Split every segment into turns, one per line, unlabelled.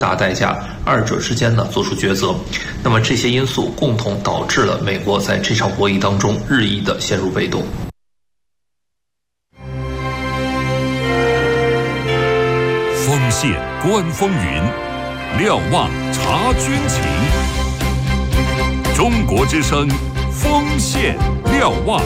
大代价，二者之间呢做出抉择。那么这些因素共同导致了美国在这场博弈当中日益的陷入被动。
锋线观风云，瞭望察军情。中国之声，锋线瞭望。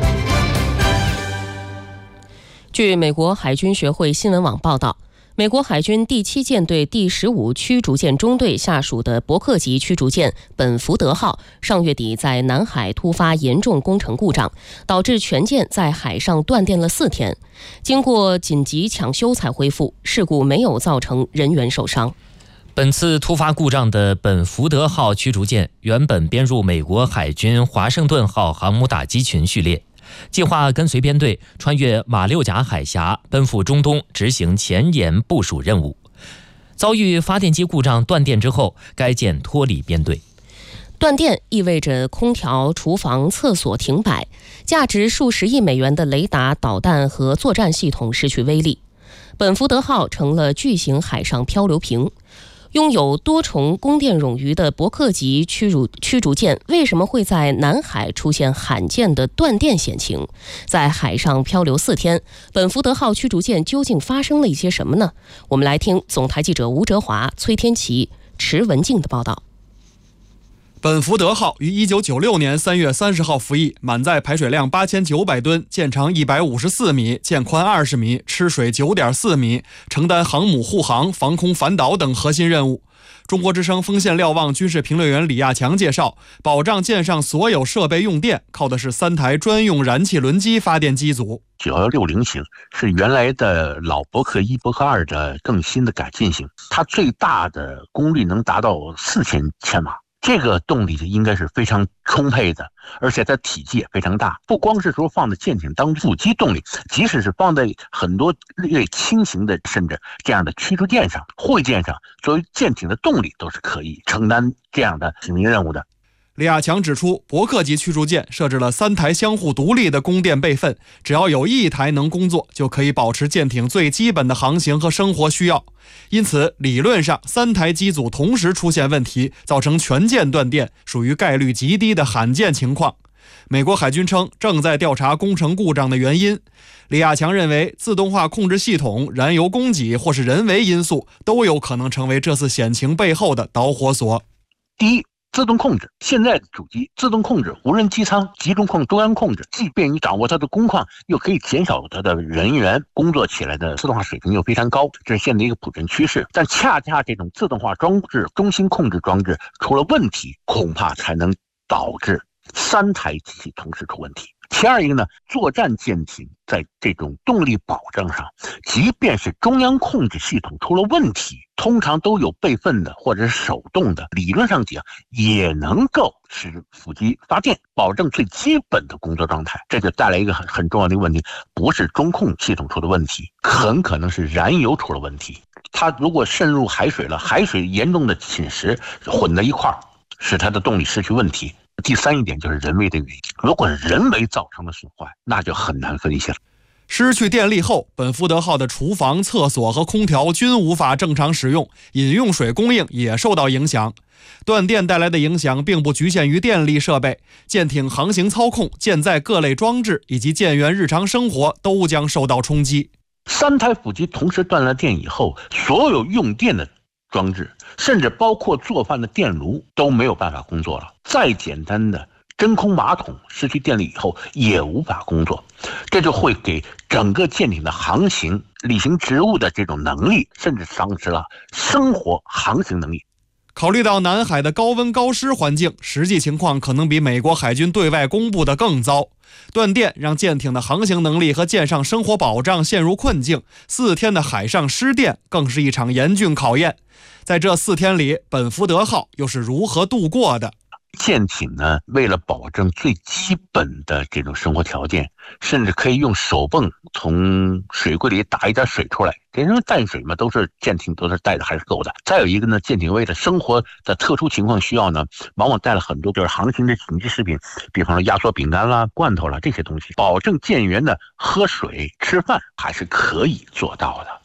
据美国海军学会新闻网报道，美国海军第7舰队第15驱逐舰中队下属的伯克级驱逐舰本福德号上月底在南海突发严重工程故障，导致全舰在海上断电了4天，经过紧急抢修才恢复，事故没有造成人员受伤。
本次突发故障的本福德号驱逐舰原本编入美国海军华盛顿号航母打击群序列，计划跟随编队穿越马六甲海峡，奔赴中东执行前沿部署任务。遭遇发电机故障断电之后，该舰脱离编队。
断电意味着空调、厨房、厕所停摆，价值数十亿美元的雷达、导弹和作战系统失去威力。本福德号成了巨型海上漂流瓶。拥有多重供电冗余的伯克级驱逐舰为什么会在南海出现罕见的断电险情？在海上漂流4天，本福德号驱逐舰究竟发生了一些什么呢？我们来听总台记者吴哲华、崔天琪、池文静的报道。
本福德号于1996年3月30号服役，满载排水量8900吨，舰长154米，舰宽20米，吃水9.4米，承担航母护航、防空反导等核心任务。中国之声锋线瞭望军事评论员李亚强介绍，保障舰上所有设备用电，靠的是3台专用燃气轮机发电机组。
9160型是原来的老伯克1、伯克2的更新的改进型，它最大的功率能达到4000千瓦。这个动力应该是非常充沛的，而且它体积也非常大，不光是说放在舰艇当副机动力，即使是放在很多略轻型的甚至这样的驱逐舰上、护卫舰上，作为舰艇的动力都是可以承担这样的使命任务的。
李亚强指出，伯克级驱逐舰设置了3台相互独立的供电备份，只要有1台能工作，就可以保持舰艇最基本的航行和生活需要。因此，理论上3台机组同时出现问题，造成全舰断电，属于概率极低的罕见情况。美国海军称正在调查工程故障的原因。李亚强认为，自动化控制系统、燃油供给或是人为因素都有可能成为这次险情背后的导火索。
第一，自动控制，现在的主机自动控制、无人机舱、集中控、中央控制，既便于掌握它的工况，又可以减少它的人员工作起来的自动化水平又非常高，这是现在一个普遍趋势。但恰恰这种自动化装置、中心控制装置出了问题，恐怕才能导致3台机器同时出问题。其二一个呢，作战舰艇在这种动力保障上，即便是中央控制系统出了问题，通常都有备份的或者是手动的，理论上讲也能够使副机发电，保证最基本的工作状态。这就带来一个很重要的问题，不是中控系统出的问题，很可能是燃油出了问题。它如果渗入海水了，海水严重的侵蚀混在一块儿，使它的动力失去问题。第三一点就是人为的原因，如果是人为造成的损坏，那就很难分析了。
失去电力后，本福德号的厨房、厕所和空调均无法正常使用，饮用水供应也受到影响。断电带来的影响并不局限于电力设备，舰艇航行操控、舰载各类装置以及舰员日常生活都将受到冲击。
3台副机同时断了电以后，所有用电的装置，甚至包括做饭的电炉都没有办法工作了。再简单的真空马桶失去电力以后也无法工作，这就会给整个舰艇的航行、履行职务的这种能力，甚至丧失了生活航行能力。
考虑到南海的高温高湿环境，实际情况可能比美国海军对外公布的更糟。断电让舰艇的航行能力和舰上生活保障陷入困境，4天的海上失电更是一场严峻考验。在这4天里，本福德号又是如何度过的？
舰艇呢，为了保证最基本的这种生活条件，甚至可以用手泵从水柜里打一点水出来，因为淡水嘛，都是舰艇都是带的还是够的。再有一个呢，舰艇为了生活的特殊情况需要呢，往往带了很多就是航行的紧急食品，比方说压缩饼干啦、罐头啦这些东西，保证舰员的喝水吃饭还是可以做到的。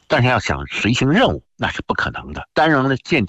但是要想实行任务，那是不可能的。单人的舰艇